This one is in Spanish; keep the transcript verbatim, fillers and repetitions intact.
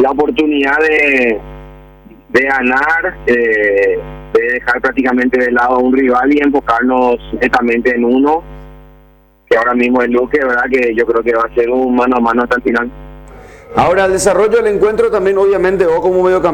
la oportunidad de, de ganar, eh, de dejar prácticamente de lado a un rival y enfocarnos netamente en uno, que ahora mismo es Luque, ¿verdad? Que yo creo que va a ser un mano a mano hasta el final. Ahora, el desarrollo del encuentro también, obviamente, vos como mediocampista